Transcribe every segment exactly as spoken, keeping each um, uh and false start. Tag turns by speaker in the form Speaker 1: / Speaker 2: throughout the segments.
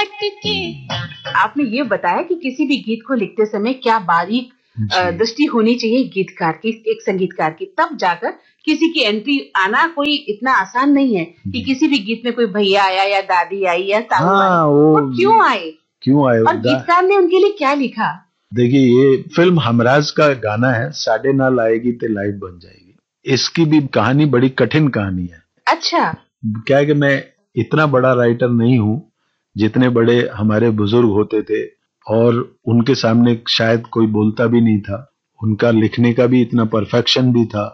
Speaker 1: हटके। आपने ये बताया कि किसी भी गीत को लिखते समय क्या बारीक दृष्टि होनी चाहिए गीतकार की, एक संगीतकार की, तब जाकर किसी की एंट्री आना कोई इतना आसान नहीं है कि किसी भी गीत में कोई भैया आया या दादी आई या ताऊ
Speaker 2: हाँ,
Speaker 1: आए,
Speaker 2: वो,
Speaker 1: वो क्यों आए
Speaker 2: क्यों आए
Speaker 1: और गीतकार ने उनके लिए क्या लिखा?
Speaker 2: देखिए, ये फिल्म हमराज का गाना है, साढ़े नाल आएगी ते लाइट बन जाएगी। इसकी भी कहानी बड़ी कठिन कहानी है।
Speaker 1: अच्छा।
Speaker 2: क्या है कि मैं इतना बड़ा राइटर नहीं हूँ जितने बड़े हमारे बुजुर्ग होते थे, और उनके सामने शायद कोई बोलता भी नहीं था। उनका लिखने का भी इतना परफेक्शन भी था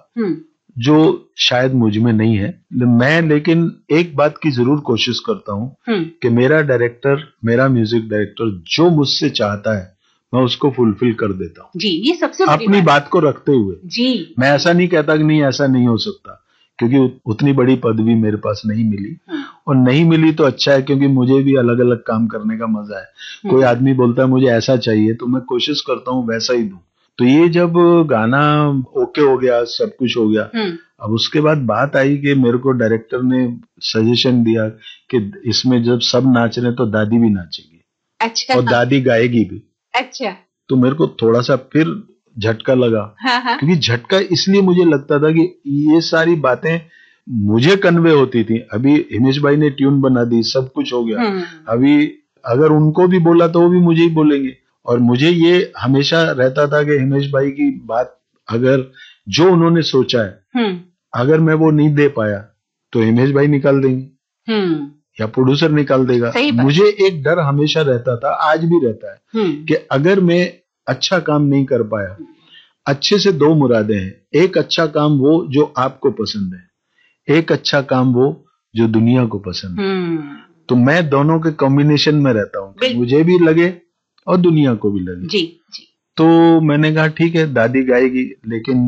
Speaker 2: जो शायद मुझ में नहीं है। मैं लेकिन एक बात की जरूर कोशिश करता हूँ कि मेरा डायरेक्टर, मेरा म्यूजिक डायरेक्टर जो मुझसे चाहता है मैं उसको फुलफिल कर देता हूँ।
Speaker 1: जी, ये सबसे बड़ी
Speaker 2: अपनी
Speaker 1: बात,
Speaker 2: बात को रखते हुए।
Speaker 1: जी,
Speaker 2: मैं ऐसा नहीं कहता कि नहीं ऐसा नहीं हो सकता, क्योंकि उतनी बड़ी पदवी मेरे पास नहीं मिली, और नहीं मिली तो अच्छा है, क्योंकि मुझे भी अलग अलग काम करने का मजा है। कोई आदमी बोलता है मुझे ऐसा चाहिए तो मैं कोशिश करता हूँ वैसा ही दूं। तो ये जब गाना ओके हो गया, सब कुछ हो गया, अब उसके बाद बात आई कि मेरे को डायरेक्टर ने सजेशन दिया कि इसमें जब सब नाच रहे हैं तो दादी भी नाचेगी।
Speaker 1: अच्छा।
Speaker 2: और दादी गाएगी भी।
Speaker 1: अच्छा।
Speaker 2: तो मेरे को थोड़ा सा फिर झटका लगा। हाँ हाँ। क्योंकि झटका इसलिए मुझे लगता था कि ये सारी बातें मुझे कन्वे होती थी। अभी हिमेश भाई ने ट्यून बना दी, सब कुछ हो गया, अभी अगर उनको भी बोला तो वो भी मुझे ही बोलेंगे। और मुझे ये हमेशा रहता था कि हिमेश भाई की बात अगर जो उन्होंने सोचा है अगर मैं वो नहीं दे पाया तो हिमेश भाई निकाल देंगे या प्रोड्यूसर निकाल देगा। मुझे एक डर हमेशा रहता था, आज भी रहता है, कि अगर मैं अच्छा काम नहीं कर पाया, अच्छे से दो मुरादें हैं, एक अच्छा काम वो जो आपको पसंद है, एक अच्छा काम वो जो दुनिया को पसंद है। तो मैं दोनों के कॉम्बिनेशन में रहता हूँ, मुझे भी लगे और दुनिया को भी लगे।
Speaker 1: जी, जी।
Speaker 2: तो मैंने कहा ठीक है, दादी गाएगी, लेकिन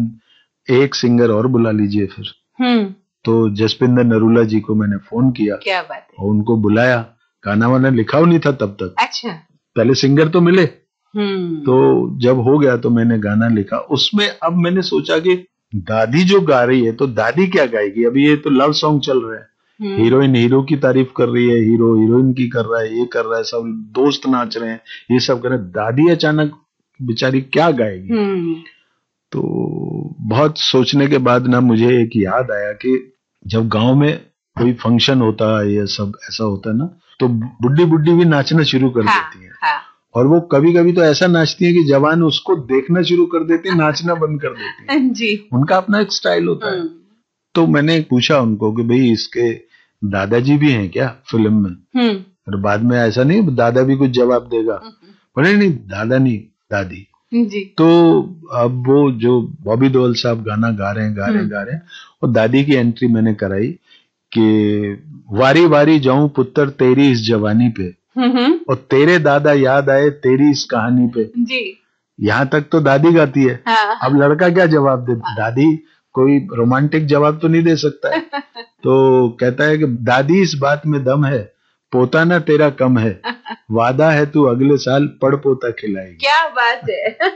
Speaker 2: एक सिंगर और बुला लीजिए फिर। तो जसपिंदर नरूला जी को मैंने फोन किया।
Speaker 1: क्या बात है।
Speaker 2: और उनको बुलाया। गाना वाना लिखा नहीं था तब तक।
Speaker 1: अच्छा।
Speaker 2: पहले सिंगर तो मिले। तो जब हो गया तो मैंने गाना लिखा। उसमें अब मैंने सोचा कि दादी जो गा रही है तो दादी क्या गाएगी। अभी ये तो लव सॉन्ग चल रहा है, हीरोइन हीरो की तारीफ कर रही है, हीरो हीरोइन की कर रहा है, ये कर रहा है, सब दोस्त नाच रहे हैं, ये सब कर रहे हैं, दादी अचानक बेचारी क्या गाएगी। तो बहुत सोचने के बाद ना मुझे एक याद आया कि जब गांव में कोई फंक्शन होता है, ये सब ऐसा होता है ना, तो बुड्ढी बुड्ढी भी नाचना शुरू कर हाँ, देती है। हाँ। और वो कभी कभी तो ऐसा नाचती है कि जवान उसको देखना शुरू कर देते हैं, नाचना बंद कर देती है। जी। उनका अपना एक स्टाइल होता है। तो मैंने पूछा उनको कि भाई इसके दादाजी भी हैं क्या फिल्म में। और बाद में ऐसा नहीं दादा भी कुछ जवाब देगा, बोले नहीं दादा नहीं दादी। जी। तो अब वो जो बॉबी देओल साहब गाना गा रहे हैं गा रहे हैं गा रहे हैं और दादी की एंट्री मैंने कराई कि वारी वारी जाऊं पुत्र तेरी इस जवानी पे, और तेरे दादा याद आए तेरी इस कहानी पे। जी। यहाँ तक तो दादी गाती है। हाँ। अब लड़का क्या जवाब दे। हाँ। दादी कोई रोमांटिक जवाब तो नहीं दे सकता है। तो कहता है कि दादी इस बात में दम है, पोता ना तेरा कम है, वादा है तू अगले साल पड़ पोता खिलाएगी।
Speaker 1: क्या बात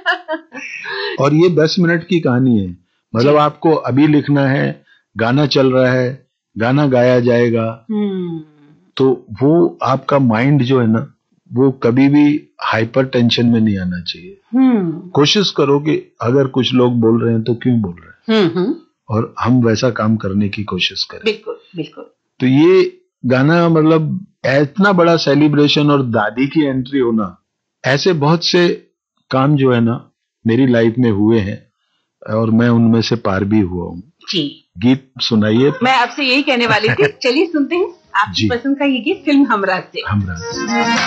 Speaker 1: है।
Speaker 2: और ये दस मिनट की कहानी है, मतलब आपको अभी लिखना है, गाना चल रहा है, गाना गाया जाएगा, तो वो आपका माइंड जो है ना वो कभी भी हाइपर टेंशन में नहीं आना चाहिए। कोशिश करो कि अगर कुछ लोग बोल रहे हैं तो क्यों बोल रहे हैं, और हम वैसा काम करने की कोशिश करें।
Speaker 1: बिल्कुल बिल्कुल।
Speaker 2: तो ये गाना मतलब इतना बड़ा सेलिब्रेशन और दादी की एंट्री होना, ऐसे बहुत से काम जो है ना मेरी लाइफ में हुए हैं और मैं उनमें से पार भी हुआ हूँ।
Speaker 1: जी।
Speaker 2: गीत सुनाइए।
Speaker 1: मैं आपसे यही कहने वाली थी। चलिए सुनते हैं आपकी पसंद का ये गीत फिल्म हमराज से।
Speaker 2: हमराज।